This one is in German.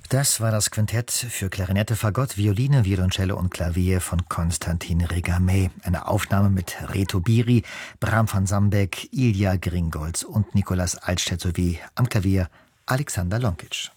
Das war das Quintett für Klarinette, Fagott, Violine, Violoncello und Klavier von Konstantin Regamey. Eine Aufnahme mit Reto Biri, Bram van Sambeck, Ilja Gringolz und Nikolaus Altstädt sowie am Klavier Alexander Lonkic.